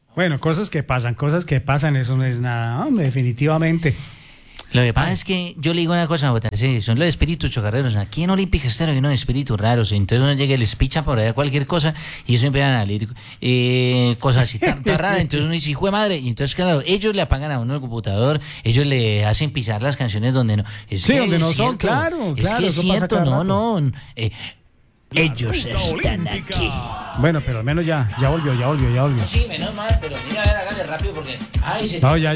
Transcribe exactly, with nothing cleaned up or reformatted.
Bueno, cosas que pasan, cosas que pasan, eso no es nada, hombre, definitivamente. Lo que pasa es que yo le digo una cosa, Jota, sí, son los espíritus chocarreros. Aquí en Olímpica Estéreo hay unos espíritus raros. Entonces uno llega y les picha por allá cualquier cosa y eso empiezan a leer eh, cosas así tan, tan raras. Entonces uno dice, hijo de madre. Y entonces, claro, ellos le apagan a uno el computador, ellos le hacen pisar las canciones donde no. Es Sí, que donde es no son, cierto, claro, Es claro, que es eso pasa cierto, cada no, rato. no. eh, ellos están aquí. Bueno, pero al menos ya, ya volvió, ya volvió, ya volvió. Sí, menos mal, pero mira, a ver, hágale rápido porque. Ay, se... No, ya,